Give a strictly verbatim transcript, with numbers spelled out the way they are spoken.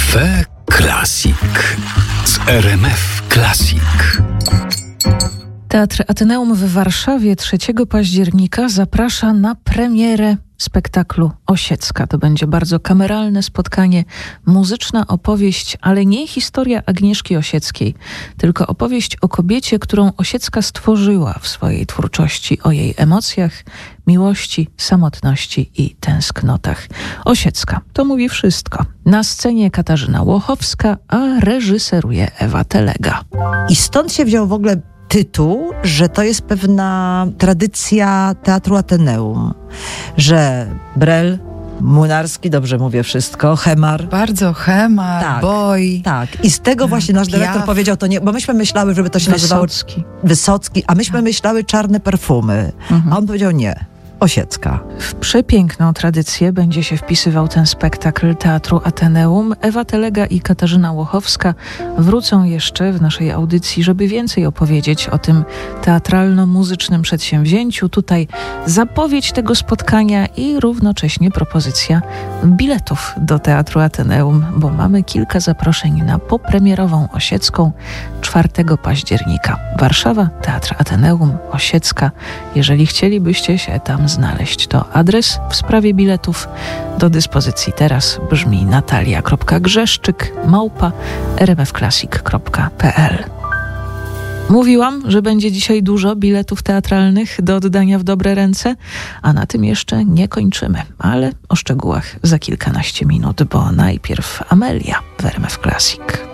Cafe Classic z R M F Classic. Teatr Ateneum w Warszawie trzeciego października zaprasza na premierę spektaklu Osiecka. To będzie bardzo kameralne spotkanie, muzyczna opowieść, ale nie historia Agnieszki Osieckiej, tylko opowieść o kobiecie, którą Osiecka stworzyła w swojej twórczości, o jej emocjach, miłości, samotności i tęsknotach. Osiecka to mówi wszystko. Na scenie Katarzyna Łochowska, a reżyseruje Ewa Telega. I stąd się wziął w ogóle tytuł, że to jest pewna tradycja Teatru Ateneum, że Brel, Młynarski, dobrze mówię wszystko, Hemar. Bardzo Hemar, Tak, Boj. Tak, i z tego właśnie nasz dyrektor Piaf. powiedział, to nie, bo myśmy myślały, żeby to się Wysocki. nazywało Wysocki, a myśmy myślały Czarne perfumy, Mhm. a on powiedział nie, Osiecka. W przepiękną tradycję będzie się wpisywał ten spektakl Teatru Ateneum. Ewa Telega i Katarzyna Łochowska wrócą jeszcze w naszej audycji, żeby więcej opowiedzieć o tym teatralno-muzycznym przedsięwzięciu. Tutaj zapowiedź tego spotkania i równocześnie propozycja biletów do Teatru Ateneum, bo mamy kilka zaproszeń na popremierową Osiecką czwartego października. Warszawa, Teatr Ateneum, Osiecka. Jeżeli chcielibyście się tam znaleźć, to adres w sprawie biletów do dyspozycji teraz brzmi natalia.grzeszczyk małpa r m f classic kropka p l. Mówiłam, że będzie dzisiaj dużo biletów teatralnych do oddania w dobre ręce, a na tym jeszcze nie kończymy, ale o szczegółach za kilkanaście minut, bo najpierw Amelia w R M F Classic.